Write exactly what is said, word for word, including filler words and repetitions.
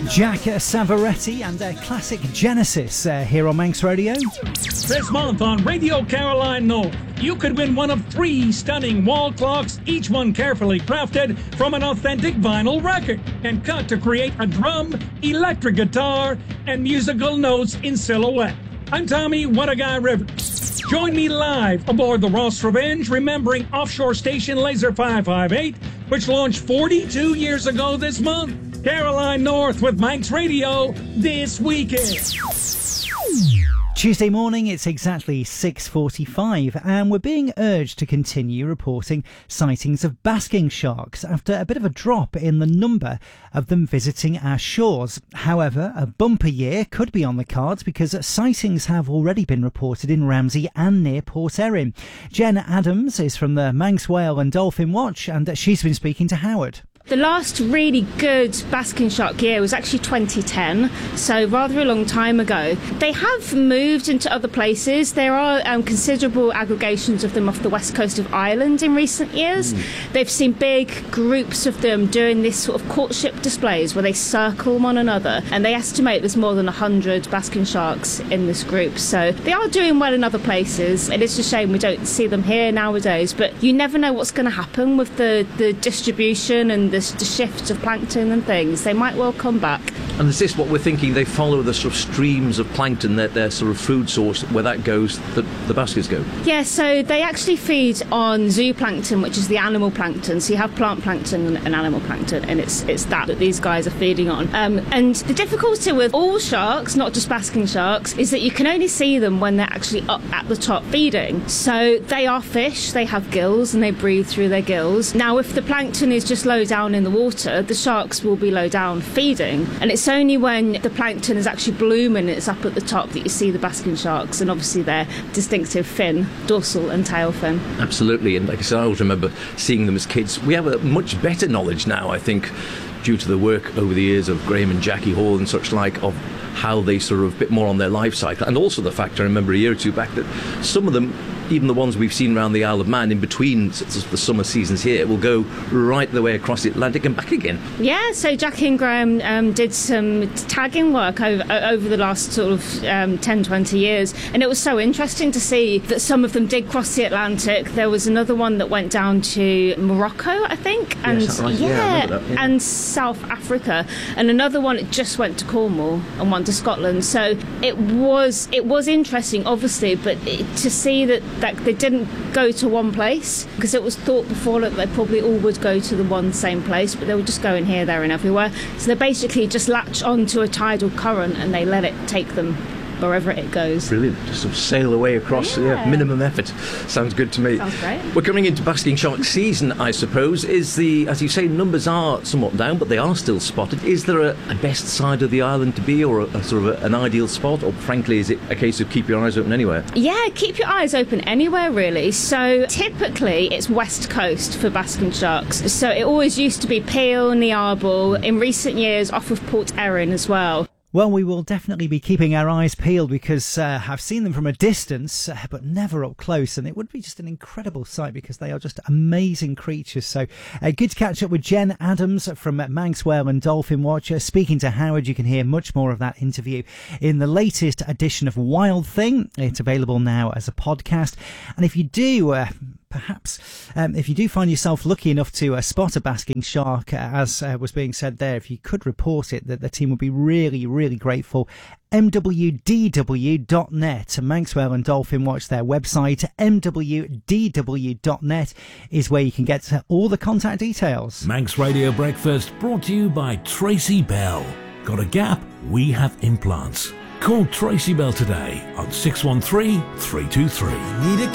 Jack Savaretti and their classic Genesis uh, here on Manx Radio. This month on Radio Caroline North, you could win one of three stunning wall clocks, each one carefully crafted from an authentic vinyl record and cut to create a drum, electric guitar, and musical notes in silhouette. I'm Tommy What a Guy Rivers. Join me live aboard the Ross Revenge, remembering offshore station Laser five five eight, which launched forty-two years ago this month. Caroline North with Manx Radio this weekend. Tuesday morning, it's exactly six forty-five, and we're being urged to continue reporting sightings of basking sharks after a bit of a drop in the number of them visiting our shores. However, a bumper year could be on the cards because sightings have already been reported in Ramsey and near Port Erin. Jen Adams is from the Manx Whale and Dolphin Watch, and she's been speaking to Howard. The last really good basking shark year was actually twenty ten, so rather a long time ago. They have moved into other places. There are um, considerable aggregations of them off the west coast of Ireland in recent years. Mm. They've seen big groups of them doing this sort of courtship displays where they circle one another, and they estimate there's more than one hundred basking sharks in this group. So they are doing well in other places, and it's a shame we don't see them here nowadays, but you never know what's going to happen with the, the distribution and the the shift of plankton and things. They might well come back. And is this what we're thinking? They follow the sort of streams of plankton, their, their sort of food source, where that goes, the, the baskets go? Yeah, so they actually feed on zooplankton, which is the animal plankton. So you have plant plankton and animal plankton, and it's it's that that these guys are feeding on. Um, and the difficulty with all sharks, not just basking sharks, is that you can only see them when they're actually up at the top feeding. So they are fish, they have gills, and they breathe through their gills. Now, if the plankton is just low down in the water, the sharks will be low down feeding, and it's only when the plankton is actually blooming and it's up at the top that you see the basking sharks, and obviously their distinctive fin, dorsal and tail fin. Absolutely, and like I said, I always remember seeing them as kids. We have a much better knowledge now, I think, due to the work over the years of Graham and Jackie Hall and such like, of how they sort of bit more on their life cycle, and also the fact, I remember a year or two back, that some of them, even the ones we've seen around the Isle of Man in between the summer seasons here, will go right the way across the Atlantic and back again. Yeah, so Jackie and Graham um, did some tagging work over, over the last sort of um, ten, twenty years, and it was so interesting to see that some of them did cross the Atlantic. There was another one that went down to Morocco, I think, and yes, right. yeah, yeah, I remember that, yeah. and South Africa, and another one that just went to Cornwall and one to Scotland. So it was it was interesting, obviously, but it, to see that that they didn't go to one place, because it was thought before that they probably all would go to the one same place, but they were just going here, there and everywhere. So they basically just latch onto a tidal current and they let it take them wherever it goes. Brilliant. Just sort of sail away across, yeah. yeah, minimum effort. Sounds good to me. Sounds great. We're coming into basking shark season, I suppose. Is the, as you say, numbers are somewhat down, but they are still spotted. Is there a, a best side of the island to be, or a, a sort of a, an ideal spot, or frankly, is it a case of keep your eyes open anywhere? Yeah, keep your eyes open anywhere, really. So typically it's west coast for basking sharks. So it always used to be Peel, Niarbol, in recent years off of Port Erin as well. Well, we will definitely be keeping our eyes peeled, because uh, I've seen them from a distance, uh, but never up close, and it would be just an incredible sight because they are just amazing creatures. So uh, good to catch up with Jen Adams from Manx Whale and Dolphin Watch. Uh, speaking to Howard, you can hear much more of that interview in the latest edition of Wild Thing. It's available now as a podcast, and if you do... Uh, Perhaps um, if you do find yourself lucky enough to uh, spot a basking shark, uh, as uh, was being said there, if you could report it, that the team would be really, really grateful. M W D W dot net, Manx Whale and Dolphin Watch, their website. M W D W dot net is where you can get uh, all the contact details. Manx Radio Breakfast brought to you by Tracy Bell. Got a gap? We have implants. Call Tracy Bell today on six one three, three two three.